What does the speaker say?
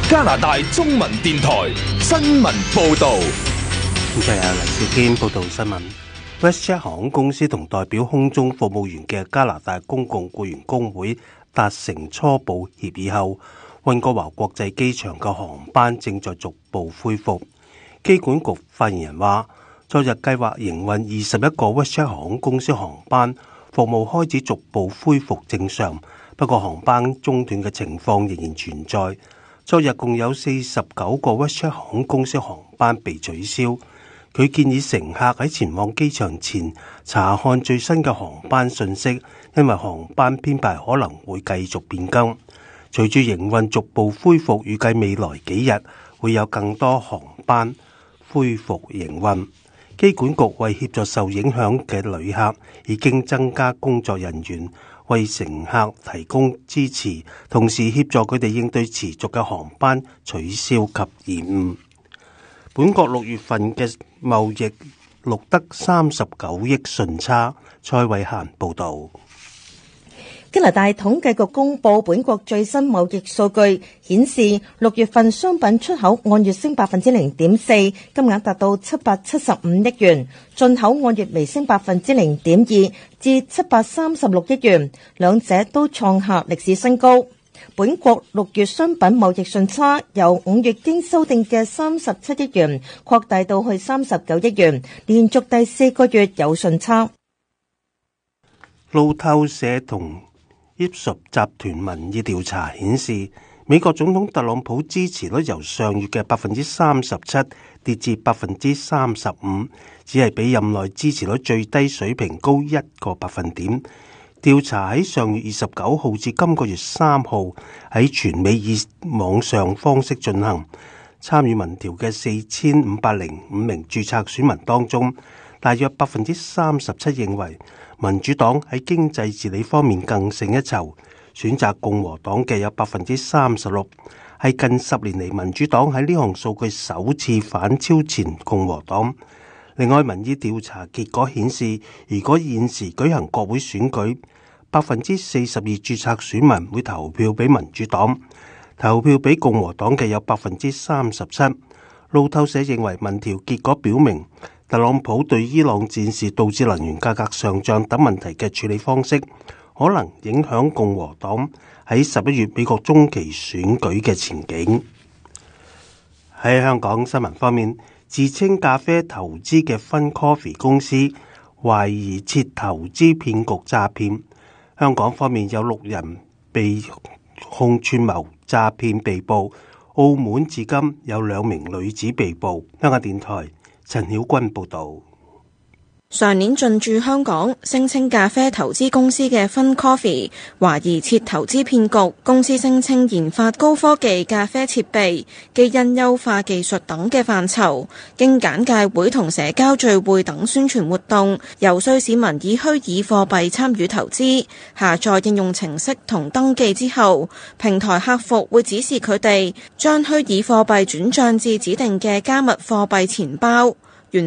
加拿大中文電台新聞報道。 咁就有黎兆堅報道新聞。WestJet 航空公司同代表空中服務員嘅加拿大公共僱員工會達成初步協議後，溫哥華國際機場嘅航班正在逐步恢復。機管局發言人話，昨日計劃營運21個 WestJet 航空公司航班，服務開始逐步恢復正常，不過航班中斷嘅情況仍然存在。昨日共有49個 WestJet 航空公司航班被取消。佢建議乘客喺前往機場前查看最新嘅航班信息，因為航班編排可能會繼續變更。隨住營運逐步恢復，預計未來幾日會有更多航班恢復營運。機管局為協助受影響嘅旅客，已經增加工作人員為乘客提供支持，同時協助佢哋應對持續嘅航班取消及延誤。本國6月份嘅貿易錄得39億順差。蔡偉嫻報導。 加拿大統計局公布本國最新貿易數據，顯示6月份商品出口按月升 0.4%， 金額達到775億元，進口按月微升 0.2% 至736億元，兩者都創下歷史新高。本國6月商品貿易順差由5月經修訂嘅37億元擴大到去39億元，連續第4個月有順差。 路透社同 Ipsos 集團民意調查顯示，美國總統特朗普支持率由上月嘅 37% 跌至 35%， 只係比任內支持率最低水平高1個百分點。調查喺上月29號至今個月3號喺全美以網上方式進行，參與民調嘅4505名註冊選民當中，大約 37% 認為民主黨喺經濟治理方面更勝一籌，選擇共和黨嘅有 36%， 係近10年嚟民主黨喺呢項數據首次反超前共和黨。另外，民意調查結果顯示，如果現時舉行國會選舉，42%註冊選民會投票俾民主黨，投票俾共和黨嘅有 37%。路透社認為民調結果表明，特朗普對伊朗戰事導致能源價格上漲等問題嘅處理方式，可能影響共和黨喺11月美國中期選舉嘅前景。喺香港新聞方面，自稱咖啡投資嘅 Fun Coffee 公司懷疑設投資騙局詐騙，香港方面有6人被控串謀詐騙被捕，澳門至今有2名女子被捕。香港電台陳曉君報導。 上年進駐香港，聲稱咖啡投資公司嘅 Fun Coffee 懷疑設投資騙局。公司聲稱研發高科技咖啡設備、基因優化技術等嘅範疇，經簡介會同社交聚會等宣傳活動，遊說市民以虛擬貨幣參與投資。下載應用程式同登記之後，平台客服會指示佢哋將虛擬貨幣轉賬至指定嘅加密貨幣錢包。